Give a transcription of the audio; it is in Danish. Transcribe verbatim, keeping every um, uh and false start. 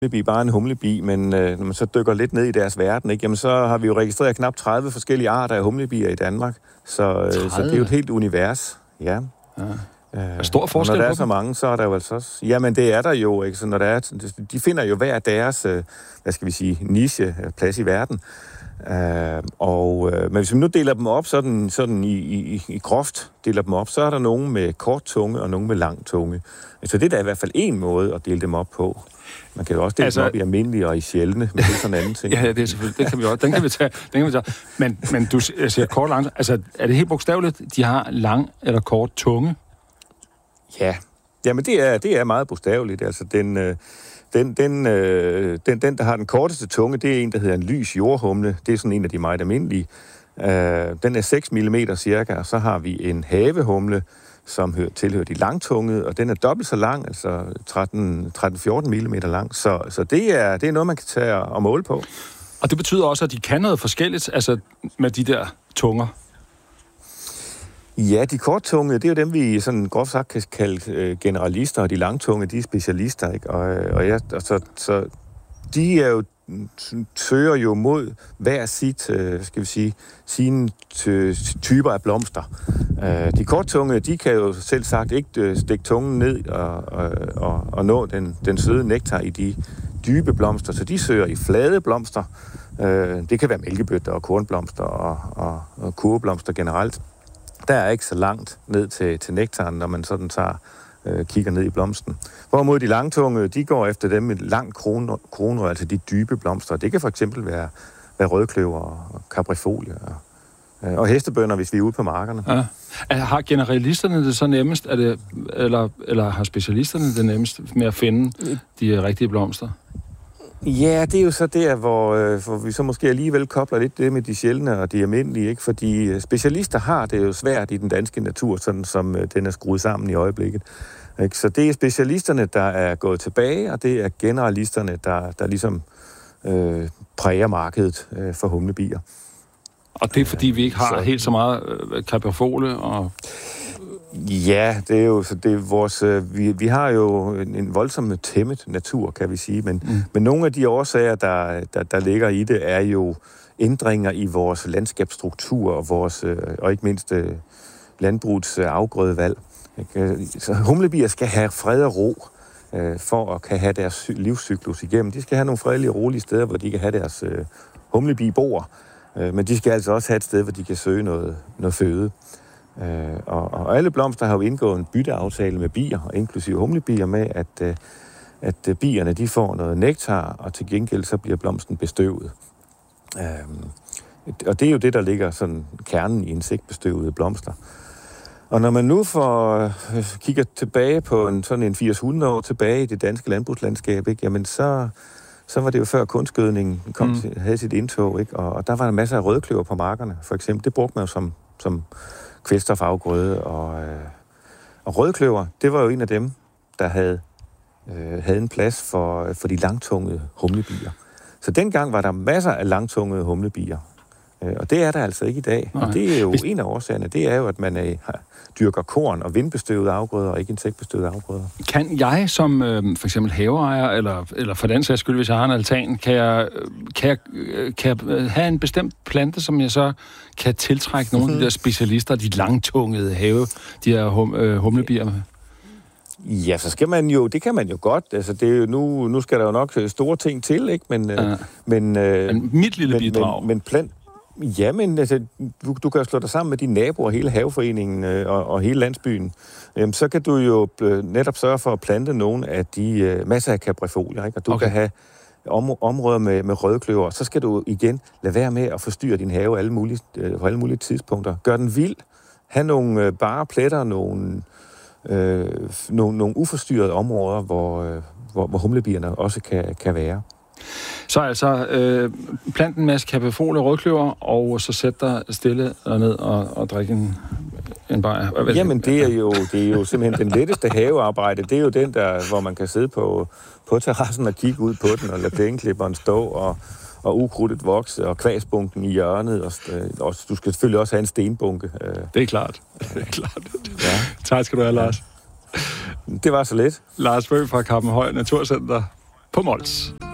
humlebi, bare en humlebi, men øh, når man så dykker lidt ned i deres verden, ikke, jamen så har vi jo registreret knap tredive forskellige arter af humlebier i Danmark. Så, øh, så det er jo et helt univers. Ja. Ja. Er der stor forskel på når der er dem? så mange, så er der jo altså også... Jamen, det er der jo, ikke? Så når der er, de finder jo hver deres, hvad skal vi sige, niche, plads i verden. Uh, og, uh, men hvis vi nu deler dem op sådan, sådan i, i, i groft, deler dem op, så er der nogen med kort tunge og nogen med lang tunge. Så det er der i hvert fald en måde at dele dem op på. Man kan jo også dele altså, dem op i almindelige og i sjældne, men det er sådan en anden ting. Ja, det er selvfølgelig. Det kan vi også. Den kan vi tage. Den kan vi tage. Men, men du siger kort og lang. Altså, er det helt bogstaveligt, de har lang eller kort tunge? Ja, jamen det er, det er meget bogstaveligt. Altså den, øh, den, den, øh, den, den, der har den korteste tunge, det er en, der hedder en lys jordhumle. Det er sådan en af de meget almindelige. Øh, den er seks millimeter cirka, og så har vi en havehumle, som hører, tilhører de langtungede, og den er dobbelt så lang, altså tretten til fjorten millimeter lang. Så, så det, er, det er noget, man kan tage og måle på. Og det betyder også, at de kan noget forskelligt, altså med de der tunger? Ja, de korttungede, det er jo dem, vi sådan groft sagt kan kalde øh, generalister, og de langtunge, de er specialister, ikke? Og, og, ja, og så, så de er jo, søger jo mod hver sit, øh, skal vi sige, sine typer af blomster. Øh, de korttungede, de kan jo selv sagt ikke stikke tungen ned og, og, og, og nå den, den søde nektar i de dybe blomster, så de søger i flade blomster. Øh, det kan være mælkebøtter og kornblomster og, og, og kurveblomster generelt. Der er ikke så langt ned til, til nektaren, når man sådan tager, øh, kigger ned i blomsten. Hvorimod de langtunge, de går efter dem med lang krone, krone, altså de dybe blomster. Det kan for eksempel være, være rødkløver og caprifolie og, øh, og hestebønner, hvis vi er ude på markerne. Ja. Har generalisterne det så nemmest, er det, eller, eller har specialisterne det nemmest med at finde de rigtige blomster? Ja, det er jo så der, hvor, øh, hvor vi så måske alligevel kobler lidt det med de sjældne og de almindelige, ikke? Fordi specialister har det jo svært i den danske natur, sådan som øh, den er skruet sammen i øjeblikket. Ikke? Så det er specialisterne, der er gået tilbage, og det er generalisterne, der, der ligesom øh, præger markedet øh, for humlebier. Og det er fordi, vi ikke har så, helt så meget øh, caprifole og... Ja, det er jo så det er vores øh, vi vi har jo en, en voldsom tæmmet natur, kan vi sige, men mm. men nogle af de årsager der, der der ligger i det er jo ændringer i vores landskabsstruktur og vores øh, og ikke mindst øh, landbrugets øh, afgrødevalg. Så humlebier skal have fred og ro øh, for at kan have deres livscyklus igennem. De skal have nogle fredelige og rolige steder, hvor de kan have deres øh, humlebiboer, øh, men de skal altså også have et sted, hvor de kan søge noget noget føde. Uh, og, og alle blomster har jo indgået en bytteaftale med bier, inklusive humlebier, med at, uh, at uh, bierne de får noget nektar, og til gengæld så bliver blomsten bestøvet. Uh, og det er jo det, der ligger sådan kernen i insektbestøvede blomster. Og når man nu får uh, kigger tilbage på en, sådan en firs hundrede år tilbage i det danske landbrugslandskab, ikke, jamen så, så var det jo før kunstgødningen kom mm. til, havde sit indtog, ikke, og, og der var en masse af rødkløver på markerne, for eksempel. Det brugte man jo som, som kvælstofafgrøde, og, øh, og rødkløver, det var jo en af dem, der havde, øh, havde en plads for, for de langtungede humlebier. Så dengang var der masser af langtungede humlebier, øh, og det er der altså ikke i dag. Nej. Og det er jo Hvis... en af årsagerne, det er jo, at man er, dyrker korn og vindbestøvede afgrøder, og ikke insektbestøvede afgrøder. Kan jeg som øh, for eksempel haveejer, eller, eller for den sags skyld, hvis jeg har en altan, kan jeg, kan jeg, kan jeg have en bestemt plante, som jeg så kan tiltrække nogle af de der specialister, de langtungede have, de her hum, øh, humlebier med? Ja, så skal man jo, det kan man jo godt. Altså, det er jo, nu, nu skal der jo nok store ting til, ikke? Men, ja. men, øh, men mit lille men, bidrag. Men, men plant, ja, men altså, du, du kan jo slå dig sammen med dine naboer, hele haveforeningen øh, og, og hele landsbyen. Jamen, så kan du jo øh, netop sørge for at plante nogle af de øh, masser af caprifolier, ikke? Og du okay. kan have om, områder med, med rødkløver. Så skal du igen lade være med at forstyrre din have alle mulige, øh, på alle mulige tidspunkter. Gør den vild. Ha' nogle øh, bare pletter, nogle, øh, nogle, nogle uforstyrrede områder, hvor, øh, hvor, hvor humlebierne også kan, kan være. Så altså, øh, plant en masse caprifolier, rødkløver, og så sæt dig stille ned og, og drikke en, en bajer. Jamen, det er, jo, det er jo simpelthen den letteste havearbejde. Det er jo den, der, hvor man kan sidde på, på terrassen og kigge ud på den, og lade plæneklipperen stå, og, og ukrudtet vokse, og kvasbunken i hjørnet. Og, og du skal selvfølgelig også have en stenbunke. Det er klart. Det er klart. Ja. Tak skal du have, Lars. Det var så let. Lars Bøgh fra Kappenhøj Naturcenter. på Mols.